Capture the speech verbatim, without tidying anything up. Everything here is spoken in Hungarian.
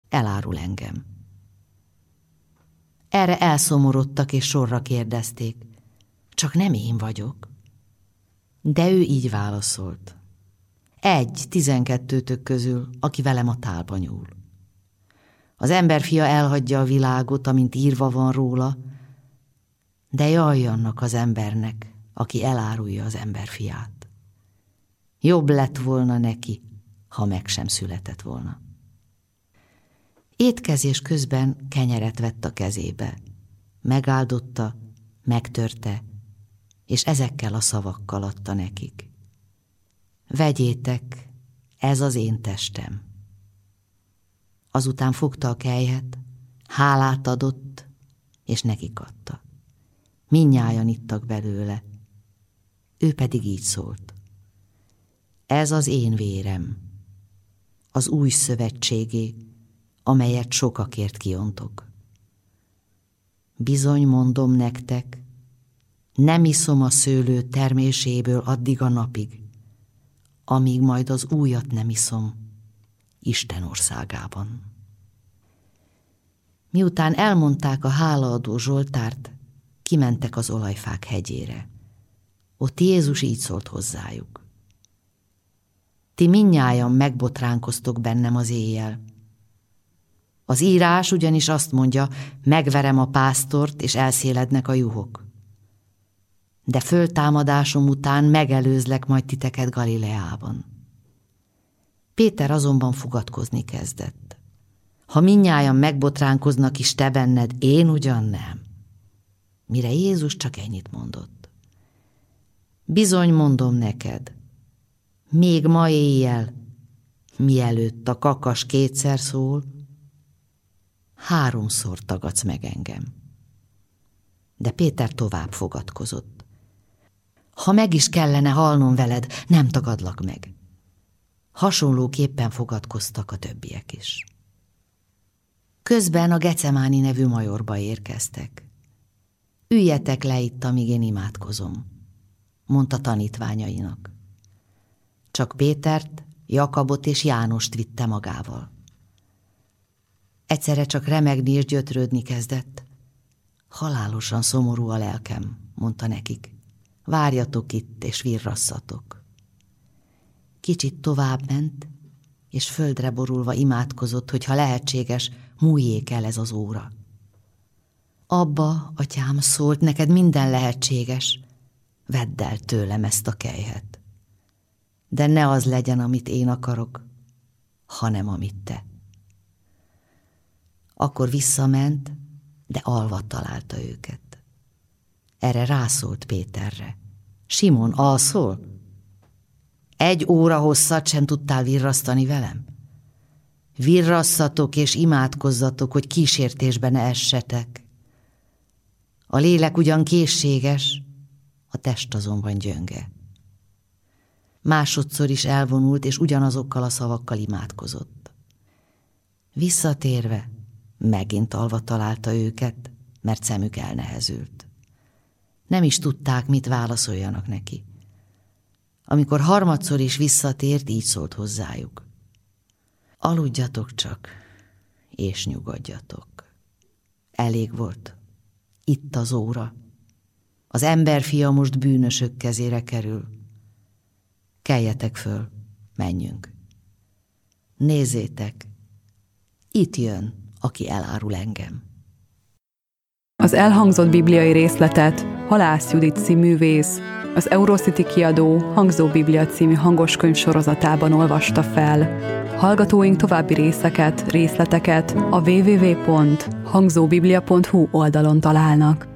elárul engem. Erre elszomorodtak és sorra kérdezték, csak nem én vagyok. De ő így válaszolt. Egy tizenkettőtök közül, aki velem a tálba nyúl. Az emberfia elhagyja a világot, amint írva van róla, de jaj annak az embernek, aki elárulja az emberfiát. Jobb lett volna neki, ha meg sem született volna. Étkezés közben kenyeret vett a kezébe, megáldotta, megtörte, és ezekkel a szavakkal adta nekik. Vegyétek, ez az én testem. Azután fogta a kelyhet, hálát adott, és nekik adta. Mindnyájan ittak belőle, ő pedig így szólt. Ez az én vérem, az új szövetségé, amelyet sokakért kiontok. Bizony mondom nektek, nem iszom a szőlő terméséből addig a napig, amíg majd az újat nem iszom Isten országában. Miután elmondták a hálaadó zsoltárt, kimentek az olajfák hegyére. Ott Jézus így szólt hozzájuk. Ti mindnyájan megbotránkoztok bennem az éjjel. Az írás ugyanis azt mondja, megverem a pásztort, és elszélednek a juhok. De föltámadásom után megelőzlek majd titeket Galileában. Péter azonban fogadkozni kezdett. Ha mindnyájan megbotránkoznak is te benned, én ugyan nem. Mire Jézus csak ennyit mondott. Bizony mondom neked, még ma éjjel, mielőtt a kakas kétszer szól, háromszor tagadsz meg engem. De Péter tovább fogadkozott. Ha meg is kellene halnom veled, nem tagadlak meg. Hasonlóképpen fogadkoztak a többiek is. Közben a Gecemáni nevű majorba érkeztek. Üljetek le itt, amíg én imádkozom, mondta tanítványainak. Csak Pétert, Jakabot és Jánost vitte magával. Egyszerre csak remegni és gyötrődni kezdett. Halálosan szomorú a lelkem, mondta nekik. Várjatok itt, és virrasszatok. Kicsit tovább ment, és földre borulva imádkozott, hogy ha lehetséges, múljék el ez az óra. Abba, atyám, szólt, neked minden lehetséges, vedd el tőlem ezt a kelyhet. De ne az legyen, amit én akarok, hanem amit te. Akkor visszament, de alva találta őket. Erre rászólt Péterre. Simon, alszol? Egy óra hosszat sem tudtál virrasztani velem? Virrasszatok és imádkozzatok, hogy kísértésbe ne essetek. A lélek ugyan készséges, a test azonban gyönge. Másodszor is elvonult, és ugyanazokkal a szavakkal imádkozott. Visszatérve, megint alva találta őket, mert szemük elnehezült. Nem is tudták, mit válaszoljanak neki. Amikor harmadszor is visszatért, így szólt hozzájuk. Aludjatok csak, és nyugodjatok. Elég volt. Itt az óra. Az emberfia most bűnösök kezére kerül. Keljetek föl, menjünk. Nézzétek, itt jön, aki elárul engem. Az elhangzott bibliai részletet Halász Judit színművész, az Eurocity kiadó Hangzó Biblia című hangoskönyv sorozatában olvasta fel. Hallgatóink további részeket, részleteket a double-u double-u double-u pont hangzóbiblia pont hu oldalon találnak.